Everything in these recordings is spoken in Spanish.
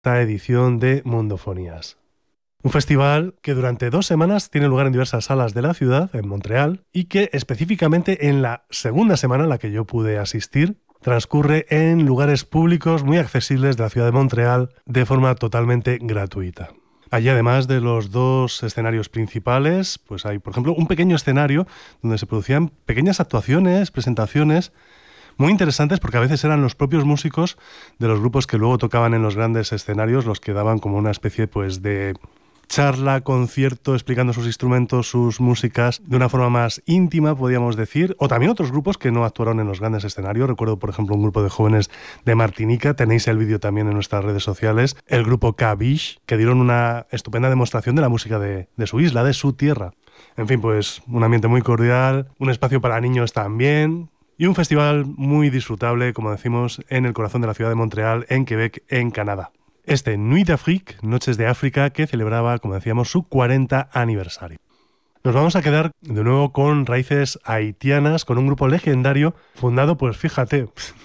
esta edición de Mundofonías. Un festival que durante 2 semanas tiene lugar en diversas salas de la ciudad, en Montreal, y que específicamente en la segunda semana, a la que yo pude asistir, transcurre en lugares públicos muy accesibles de la ciudad de Montreal de forma totalmente gratuita. Allí, además de los 2 escenarios principales, pues hay, por ejemplo, un pequeño escenario donde se producían pequeñas actuaciones, presentaciones muy interesantes, porque a veces eran los propios músicos de los grupos que luego tocaban en los grandes escenarios los que daban como una especie pues de charla, concierto, explicando sus instrumentos, sus músicas de una forma más íntima, podríamos decir, o también otros grupos que no actuaron en los grandes escenarios. Recuerdo, por ejemplo, un grupo de jóvenes de Martinica, tenéis el vídeo también en nuestras redes sociales, el grupo Cabiche, que dieron una estupenda demostración de la música de su isla, de su tierra. En fin, pues un ambiente muy cordial, un espacio para niños también, y un festival muy disfrutable, como decimos, en el corazón de la ciudad de Montreal, en Quebec, en Canadá. Este Nuit d'Afrique, Noches de África, que celebraba, como decíamos, su 40 aniversario. Nos vamos a quedar de nuevo con raíces haitianas, con un grupo legendario fundado, pues fíjate,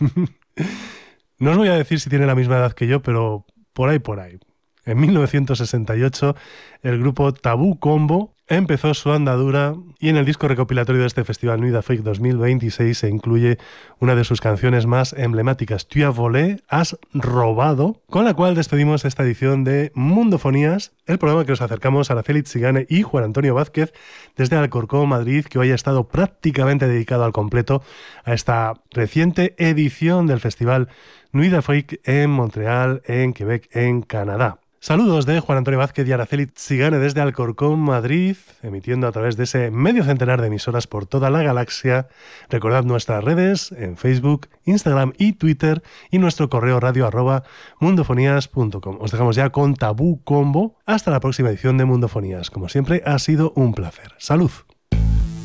no os voy a decir si tiene la misma edad que yo, pero por ahí. En 1968, el grupo Tabú Combo empezó su andadura y en el disco recopilatorio de este festival Nuit d'Afrique 2026 se incluye una de sus canciones más emblemáticas, Tu as volé, has robado, con la cual despedimos esta edición de Mundofonías, el programa que os acercamos a Araceli Tsigane y Juan Antonio Vázquez desde Alcorcón, Madrid, que hoy ha estado prácticamente dedicado al completo a esta reciente edición del festival Nuit d'Afrique en Montreal, en Quebec, en Canadá. Saludos de Juan Antonio Vázquez y Araceli Tsigane desde Alcorcón, Madrid, emitiendo a través de ese medio centenar de emisoras por toda la galaxia. Recordad nuestras redes en Facebook, Instagram y Twitter y nuestro correo radio@mundofonías.com. Os dejamos ya con Tabú Combo. Hasta la próxima edición de Mundofonías. Como siempre, ha sido un placer. ¡Salud!